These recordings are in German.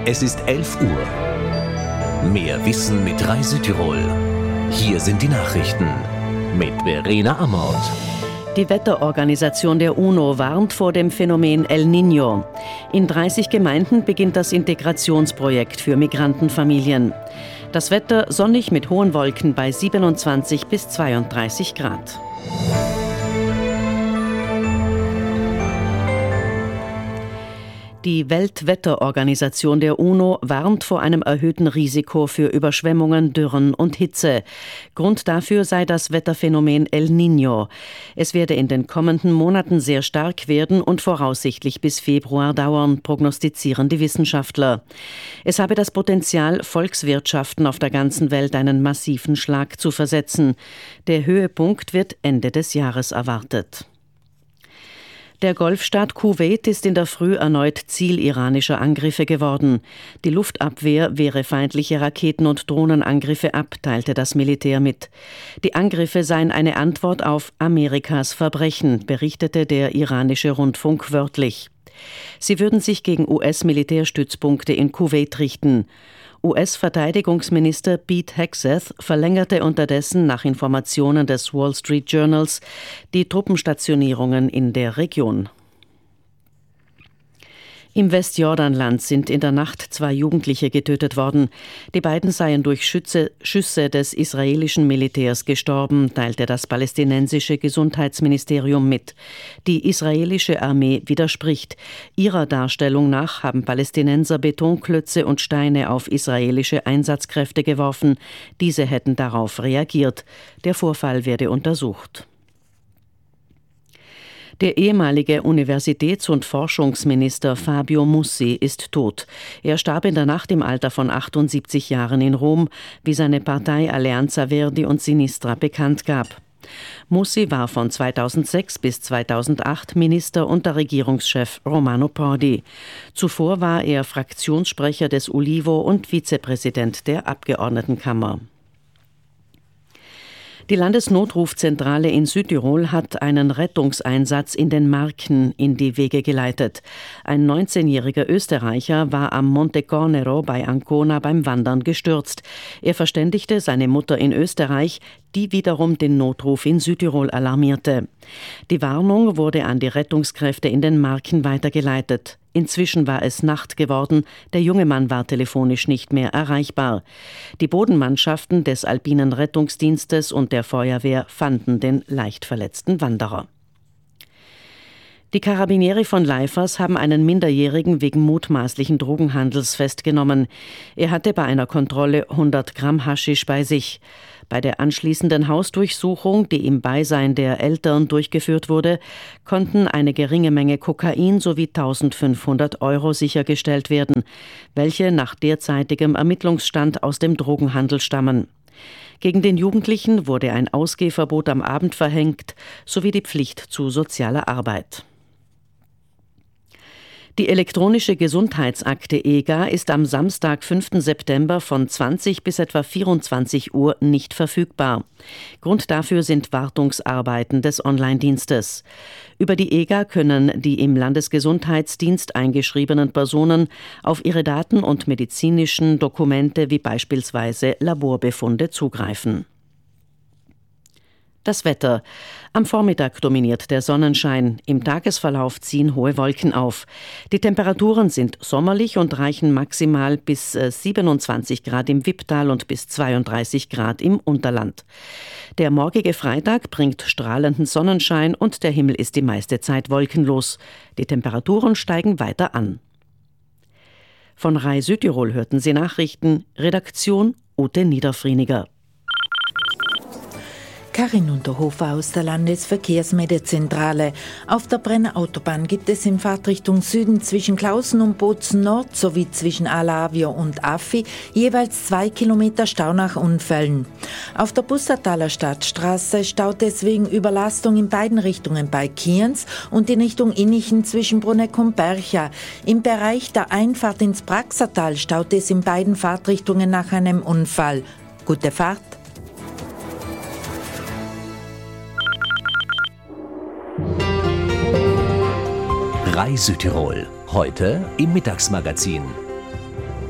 Es ist 11 Uhr. Mehr Wissen mit Rai Südtirol. Hier sind die Nachrichten mit Verena Amort. Die Wetterorganisation der UNO warnt vor dem Phänomen El Niño. In 30 Gemeinden beginnt das Integrationsprojekt für Migrantenfamilien. Das Wetter sonnig mit hohen Wolken bei 27 bis 32 Grad. Die Weltwetterorganisation der UNO warnt vor einem erhöhten Risiko für Überschwemmungen, Dürren und Hitze. Grund dafür sei das Wetterphänomen El Niño. Es werde in den kommenden Monaten sehr stark werden und voraussichtlich bis Februar dauern, prognostizieren die Wissenschaftler. Es habe das Potenzial, Volkswirtschaften auf der ganzen Welt einen massiven Schlag zu versetzen. Der Höhepunkt wird Ende des Jahres erwartet. Der Golfstaat Kuwait ist in der Früh erneut Ziel iranischer Angriffe geworden. Die Luftabwehr wehre feindliche Raketen- und Drohnenangriffe ab, teilte das Militär mit. Die Angriffe seien eine Antwort auf Amerikas Verbrechen, berichtete der iranische Rundfunk wörtlich. Sie würden sich gegen US-Militärstützpunkte in Kuwait richten. US-Verteidigungsminister Pete Hegseth verlängerte unterdessen nach Informationen des Wall Street Journals die Truppenstationierungen in der Region. Im Westjordanland sind in der Nacht 2 Jugendliche getötet worden. Die beiden seien durch Schüsse des israelischen Militärs gestorben, teilte das palästinensische Gesundheitsministerium mit. Die israelische Armee widerspricht. Ihrer Darstellung nach haben Palästinenser Betonklötze und Steine auf israelische Einsatzkräfte geworfen. Diese hätten darauf reagiert. Der Vorfall werde untersucht. Der ehemalige Universitäts- und Forschungsminister Fabio Mussi ist tot. Er starb in der Nacht im Alter von 78 Jahren in Rom, wie seine Partei Alleanza Verdi und Sinistra bekannt gab. Mussi war von 2006 bis 2008 Minister unter Regierungschef Romano Prodi. Zuvor war er Fraktionssprecher des Ulivo und Vizepräsident der Abgeordnetenkammer. Die Landesnotrufzentrale in Südtirol hat einen Rettungseinsatz in den Marken in die Wege geleitet. Ein 19-jähriger Österreicher war am Monte Cornero bei Ancona beim Wandern gestürzt. Er verständigte seine Mutter in Österreich, die wiederum den Notruf in Südtirol alarmierte. Die Warnung wurde an die Rettungskräfte in den Marken weitergeleitet. Inzwischen war es Nacht geworden, der junge Mann war telefonisch nicht mehr erreichbar. Die Bodenmannschaften des Alpinen Rettungsdienstes und der Feuerwehr fanden den leicht verletzten Wanderer. Die Karabinieri von Leifers haben einen Minderjährigen wegen mutmaßlichen Drogenhandels festgenommen. Er hatte bei einer Kontrolle 100 Gramm Haschisch bei sich. Bei der anschließenden Hausdurchsuchung, die im Beisein der Eltern durchgeführt wurde, konnten eine geringe Menge Kokain sowie 1.500 Euro sichergestellt werden, welche nach derzeitigem Ermittlungsstand aus dem Drogenhandel stammen. Gegen den Jugendlichen wurde ein Ausgehverbot am Abend verhängt, sowie die Pflicht zu sozialer Arbeit. Die elektronische Gesundheitsakte EGA ist am Samstag, 5. September von 20 bis etwa 24 Uhr nicht verfügbar. Grund dafür sind Wartungsarbeiten des Online-Dienstes. Über die EGA können die im Landesgesundheitsdienst eingeschriebenen Personen auf ihre Daten und medizinischen Dokumente wie beispielsweise Laborbefunde zugreifen. Das Wetter. Am Vormittag dominiert der Sonnenschein. Im Tagesverlauf ziehen hohe Wolken auf. Die Temperaturen sind sommerlich und reichen maximal bis 27 Grad im Wipptal und bis 32 Grad im Unterland. Der morgige Freitag bringt strahlenden Sonnenschein und der Himmel ist die meiste Zeit wolkenlos. Die Temperaturen steigen weiter an. Von Rai Südtirol hörten Sie Nachrichten. Redaktion Ute Niederfrieniger. Karin Unterhofer aus der Landesverkehrsmeldezentrale. Auf der Brenner Autobahn gibt es in Fahrtrichtung Süden zwischen Klausen und Bozen Nord sowie zwischen Alavio und Affi jeweils 2 Kilometer Stau nach Unfällen. Auf der Bussertaler Stadtstraße staut es wegen Überlastung in beiden Richtungen bei Kienz und in Richtung Innichen zwischen Bruneck und Bercha. Im Bereich der Einfahrt ins Praxertal staut es in beiden Fahrtrichtungen nach einem Unfall. Gute Fahrt! Rai Südtirol. Heute im Mittagsmagazin.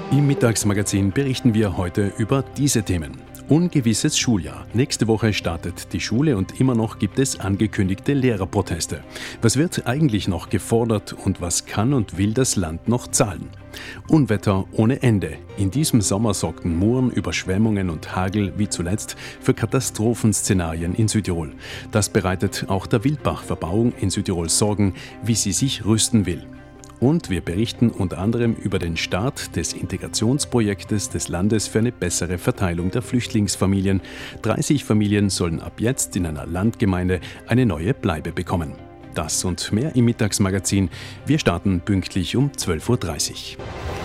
Im Mittagsmagazin berichten wir heute über diese Themen. Ungewisses Schuljahr. Nächste Woche startet die Schule und immer noch gibt es angekündigte Lehrerproteste. Was wird eigentlich noch gefordert und was kann und will das Land noch zahlen? Unwetter ohne Ende. In diesem Sommer sorgten Muren, Überschwemmungen und Hagel wie zuletzt für Katastrophenszenarien in Südtirol. Das bereitet auch der Wildbach-Verbauung in Südtirol Sorgen, wie sie sich rüsten will. Und wir berichten unter anderem über den Start des Integrationsprojektes des Landes für eine bessere Verteilung der Flüchtlingsfamilien. 30 Familien sollen ab jetzt in einer Landgemeinde eine neue Bleibe bekommen. Das und mehr im Mittagsmagazin. Wir starten pünktlich um 12.30 Uhr.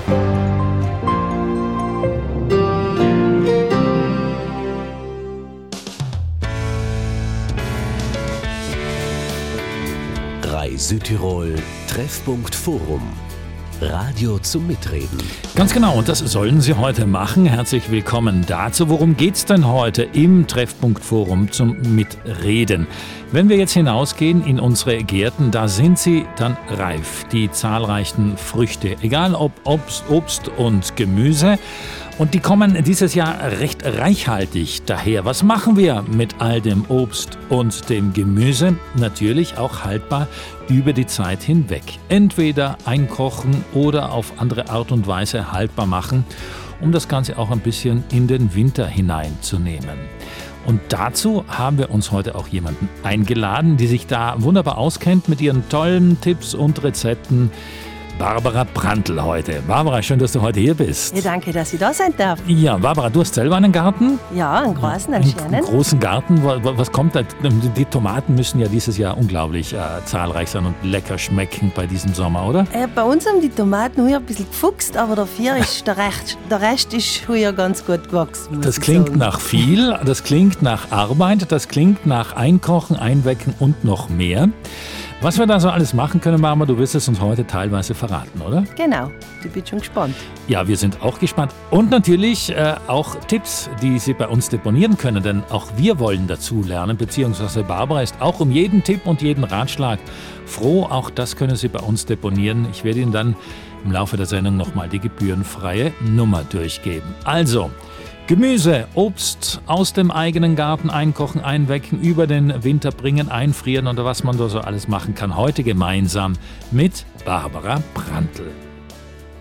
Südtirol Treffpunkt Forum. Radio zum Mitreden. Ganz genau, und das sollen Sie heute machen. Herzlich willkommen dazu. Worum geht's denn heute im Treffpunkt Forum zum Mitreden? Wenn wir jetzt hinausgehen in unsere Gärten, da sind sie dann reif, die zahlreichen Früchte. Egal ob Obst und Gemüse. Und die kommen dieses Jahr recht reichhaltig daher. Was machen wir mit all dem Obst und dem Gemüse? Natürlich auch haltbar über die Zeit hinweg. Entweder einkochen oder auf andere Art und Weise haltbar machen, um das Ganze auch ein bisschen in den Winter hineinzunehmen. Und dazu haben wir uns heute auch jemanden eingeladen, die sich da wunderbar auskennt mit ihren tollen Tipps und Rezepten. Barbara Prantl heute. Barbara, schön, dass du heute hier bist. Ja, danke, dass ich da sein darf. Ja, Barbara, du hast selber einen Garten? Ja, einen großen, einen schönen. Einen großen Garten. Was kommt da? Die Tomaten müssen ja dieses Jahr unglaublich zahlreich sein und lecker schmecken bei diesem Sommer, oder? Bei uns haben die Tomaten heuer ein bisschen gefuchst, aber dafür ist der Rest ist heuer ganz gut gewachsen. Das klingt nach viel, das klingt nach Arbeit, das klingt nach Einkochen, Einwecken und noch mehr. Was wir da so alles machen können, Barbara, du wirst es uns heute teilweise verraten, oder? Genau, ich bin schon gespannt. Ja, wir sind auch gespannt. Und natürlich auch Tipps, die Sie bei uns deponieren können, denn auch wir wollen dazu lernen, beziehungsweise Barbara ist auch um jeden Tipp und jeden Ratschlag froh. Auch das können Sie bei uns deponieren. Ich werde Ihnen dann im Laufe der Sendung nochmal die gebührenfreie Nummer durchgeben. Also, Gemüse, Obst aus dem eigenen Garten einkochen, einwecken, über den Winter bringen, einfrieren und was man da so alles machen kann. Heute gemeinsam mit Barbara Prantl.